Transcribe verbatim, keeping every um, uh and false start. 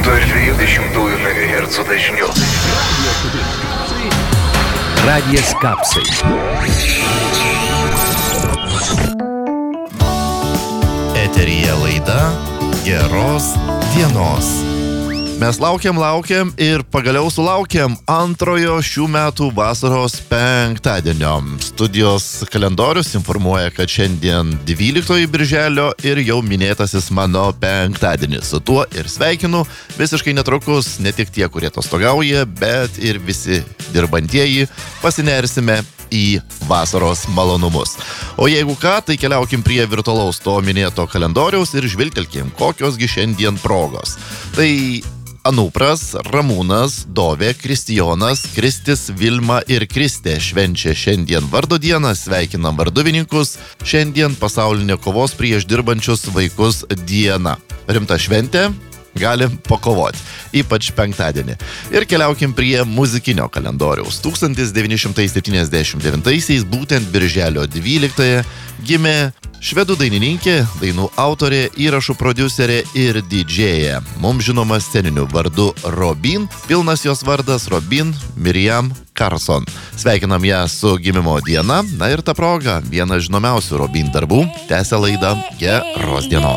šimto ir dviejų dešimtųjų megahercų dažniu. Radijas Kapsai. Eteryje laida Geros dienos. Mes laukiam, laukiam ir pagaliau sulaukėm antrojo šių metų vasaros penktadienio. Studijos kalendorius informuoja, kad šiandien dvyliktoji birželio ir jau minėtasis mano penktadienis. Su tuo ir sveikinu visiškai netrukus ne tik tie, kurie atostogauja, bet ir visi dirbantieji pasinersime į vasaros malonumus. O jeigu ką, tai keliaukim prie virtualaus to minėto kalendoriaus ir žvilgtelkim, kokiosgi šiandien progos. Tai Anupras, Ramūnas, Dovė, Kristijonas, Kristis, Vilma ir Kristė švenčia šiandien vardo dieną, sveikinam varduvininkus, šiandien pasaulinė kovos prieš dirbančius vaikus diena. Rimta šventė, galim pakovoti, ypač penktadienį. Ir keliaukim prie muzikinio kalendoriaus. tūkstantis devyni šimtai septyniasdešimt devintaisiais, būtent birželio dvyliktąją, gimė švedų dainininkė, dainų autorė, įrašų prodiuserė ir didžėja. Mums žinoma sceniniu vardu Robin, pilnas jos vardas Robin Miriam Carson. Sveikinam ją su gimimo diena, na ir ta proga, vienas žinomiausių Robin darbų, tęsia laidą Geros dienos.